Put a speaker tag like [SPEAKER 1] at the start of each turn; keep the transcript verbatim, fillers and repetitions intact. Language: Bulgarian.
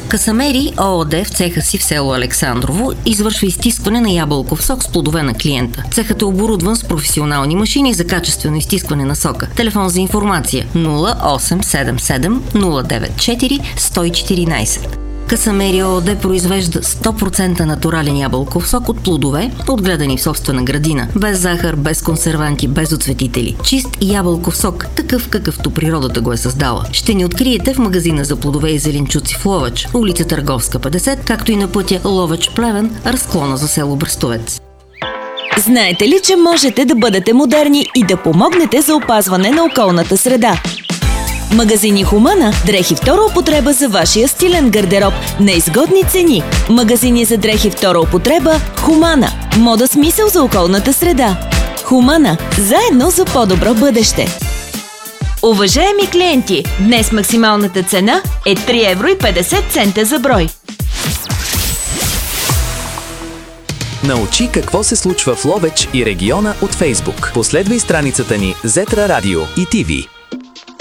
[SPEAKER 1] Касамери ООД в цеха си в село Александрово извършва изтискване на ябълков сок с плодове на клиента. Цехът е оборудван с професионални машини за качествено изтискване на сока. Телефон за информация нула осем седем седем нула девет четири едно едно четири. Касамери ООД произвежда сто процента натурален ябълков сок от плодове, отгледани в собствена градина. Без захар, без консерванти, без оцветители. Чист ябълков сок, такъв какъвто природата го е създала. Ще ни откриете в магазина за плодове и зеленчуци в Ловеч, улица Търговска петдесет, както и на пътя Ловеч-Плевен, разклона за село Брестовец.
[SPEAKER 2] Знаете ли, че можете да бъдете модерни и да помогнете за опазване на околната среда? Магазини Хумана – дрехи втора употреба за вашия стилен гардероб на изгодни цени. Магазини за дрехи втора употреба Хумана – мода с мисъл за околната среда. Хумана – заедно за по-добро бъдеще. Уважаеми клиенти, днес максималната цена е три евро и петдесет цента за брой.
[SPEAKER 3] Научи какво се случва в Ловеч и региона от Фейсбук. Последвай страницата ни Зетра Радио и ТВ.